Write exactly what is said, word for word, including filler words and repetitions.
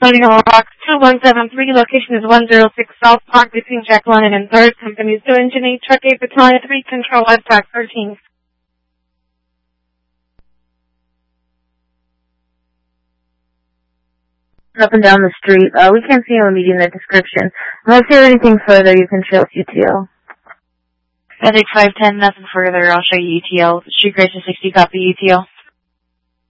Stony Rock two one seven three, location is one oh six South Park between Jack London and third. Company is two Engine eight, Truck eight, Battalion three, Control West Track thirteen. Up and down the street. Uh, we can't see him meeting the description. Unless you have anything further, you can show us U T L. Medic five ten, nothing further. I'll show you U T L. Street Grace sixty, copy U T L.